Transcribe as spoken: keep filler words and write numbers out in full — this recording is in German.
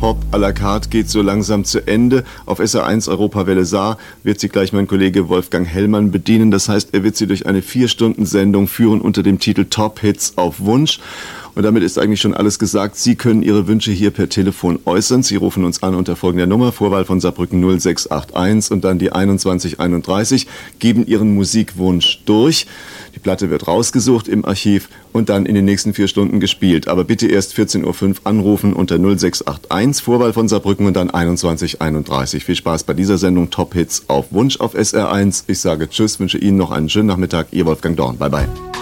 Pop à la carte geht so langsam zu Ende. Auf S R eins Europawelle Saar wird sie gleich mein Kollege Wolfgang Hellmann bedienen. Das heißt, er wird sie durch eine Vier-Stunden-Sendung führen unter dem Titel Top Hits auf Wunsch. Und damit ist eigentlich schon alles gesagt. Sie können Ihre Wünsche hier per Telefon äußern. Sie rufen uns an unter folgender Nummer, Vorwahl von Saarbrücken null sechs acht eins und dann die einundzwanzig einunddreißig, geben Ihren Musikwunsch durch. Die Platte wird rausgesucht im Archiv und dann in den nächsten vier Stunden gespielt. Aber bitte erst vierzehn Uhr fünf anrufen unter null sechs acht eins, Vorwahl von Saarbrücken und dann einundzwanzig einunddreißig. Viel Spaß bei dieser Sendung Top Hits auf Wunsch auf S R eins. Ich sage Tschüss, wünsche Ihnen noch einen schönen Nachmittag. Ihr Wolfgang Dorn. Bye bye.